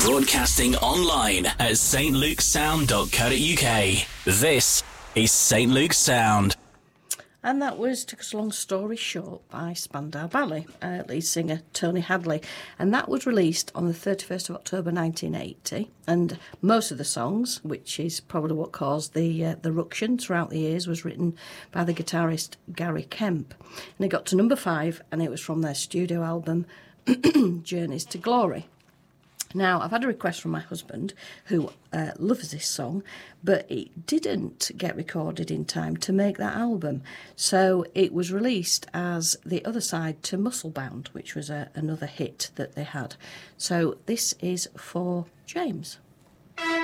Broadcasting online at stlukesound.co.uk. This is St. Luke's Sound. And that was To Cut a Long Story Short by Spandau Ballet, lead singer Tony Hadley. And that was released on the 31st of October 1980. And most of the songs, which is probably what caused the ruction throughout the years, was written by the guitarist Gary Kemp. And it got to number 5, and it was from their studio album, Journeys to Glory. Now, I've had a request from my husband, who loves this song, but it didn't get recorded in time to make that album. So it was released as the other side to Musclebound, which was another hit that they had. So this is for James.